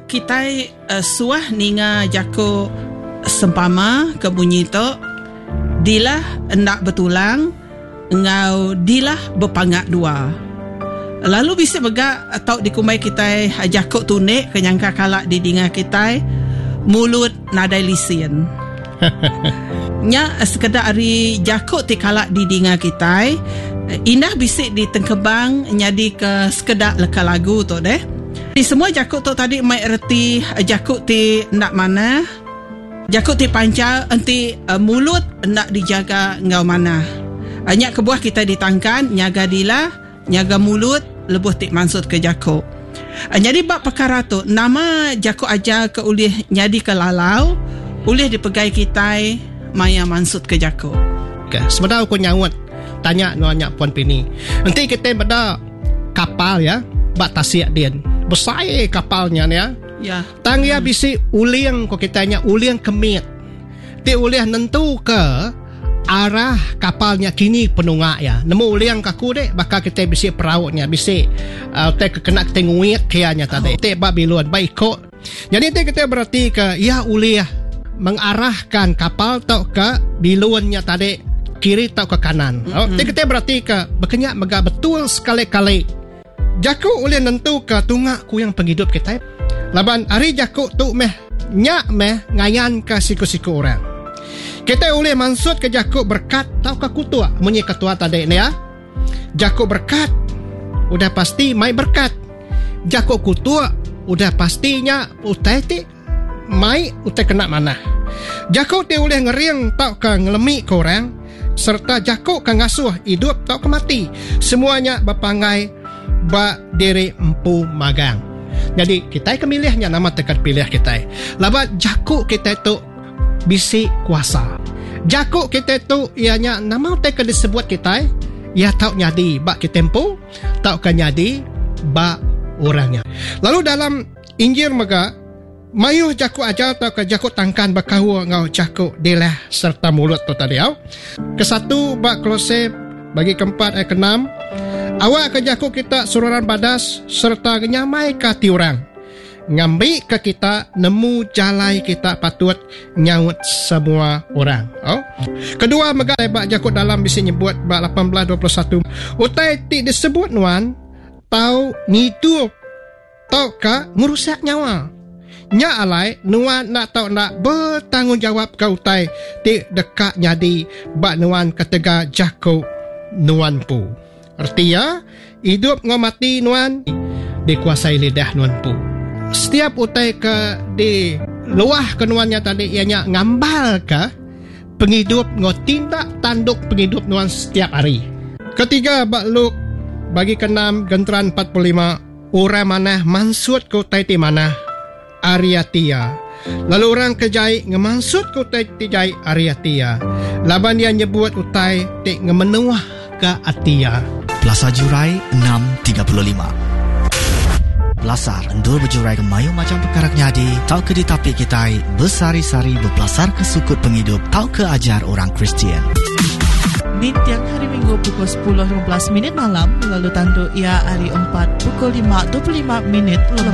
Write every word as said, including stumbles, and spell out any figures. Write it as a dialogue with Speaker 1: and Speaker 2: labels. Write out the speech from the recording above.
Speaker 1: kita uh, suah ninga jako sempama ke bunyi tu dilah hendak bertulang ngau dilah berpangat dua. Lalu bisa begak atau dikumai kita jako tunik kenyangka kalak di dinga kita mulut nadai lisin. Nya sekedar ari jako ti kalak di dinga kita indah bisik di tengkebang nyadi ke sekedar leka lagu tu deh. Di semua jakut tu tadi mai erti jakut ti nak mana, jakut ti pancal enti uh, mulut nak dijaga ngau mana. Banyak kebuah kita ditangkan nyaga dila, nyaga mulut lebuh ti mansut ke jakut. Uh, jadi bab perkara tu nama jakut aja ke ulih nyadi ke lalau, ulih dipegai kita maya mansut ke jakut.
Speaker 2: Okay. Sebentar aku nyawut tanya nanya Puan Pini. Nanti kita beda kapal ya, bak tasiak din. Besar kapalnya ya.
Speaker 1: Ya.
Speaker 2: Tang ya bisi uliang ko kitanya uliang kemit. Ti uliang nentu ke arah kapalnya kini penunga ya. Nemu uliang kaku dek bakal kita bisi perautnya bisi uh, te kena tenguit kianya tadi. Oh. Te babilon baik kok. Jadi te kita berarti ke ya uliah mengarahkan kapal tau ke bilonnya tadi kiri tau ke kanan. Mm-hmm. Oh, te kita berarti ke berkenyak mega betul sekali-kali. Jakuk ulih nentu ke tungak ku yang penghidup kita. Laban hari jakuk tu meh nyak meh ngayan ke siku-siku orang. Kita ulih mansut ke jakuk berkat tau ke kutua. Munyi ketua tadi ni ya. Jakuk berkat udah pasti mai berkat. Jakuk kutua udah pastinya utai ti mai utai kena mana. Jakuk ti ulih ngeriang tau ke ngelemi ke orang serta jakuk ke ngasuh hidup tau ke mati. Semuanya berpangai ba diri empu magang. Jadi kita kemilihnya nama tekan pilih kita. Laba jakuk kita itu bisi kuasa. Jakuk kita itu ianya nama tekan disebut kita ya tau nyadi ba kita empu, tau kan nyadi ba orangnya. Lalu dalam Injil mega mayuh jakuk aja tau ke jakuk tangkan bakau ngau jakuk dilah serta mulut tu tadi au. Kesatu ba Kolose bagi keempat ayat keenam. Awak ke jakuk kita sururan badas serta nyamai ke tiurang. Ngambil ke kita nemu jalai kita patut nyaut semua orang. Oh. Kedua mega bak jakuk dalam bisi nyebut bak lapan belas dua puluh satu. Utai ti disebut nuan tau ngidup tau ka ngerusak nyawa. Nya alai nuan nak tau nak bertanggungjawab ke utai ti dekat nyadi bak nuan ketega jakuk nuan pu. Artinya hidup ngau mati nuan dikuasai lidah nuan pu. Setiap utai ke di luah ke nuannya tadi ianya ngambal ke penghidup ngau tindak tanduk penghidup nuan setiap hari. Ketiga bak Luk bagi keenam genteran empat puluh lima orang mana mansut ke utai ti mana Ariatia. Lalu orang kejai ngemansut ke utai ti jai Ariatia. Laban dia nyebut utai ti ngemenuah ke Atia.
Speaker 3: Plaza Jurai enam tiga puluh lima. Belasar endur berjurai ke mayu macam perkara nyadi, tau ke di tapi kita bersari-sari berpelasar ke sukut penghidup, tau ke ajar orang Kristian.
Speaker 4: Di tiang hari Minggu pukul sepuluh lima belas minit malam, lalu tanduk ia hari empat pukul lima dua puluh lima minit.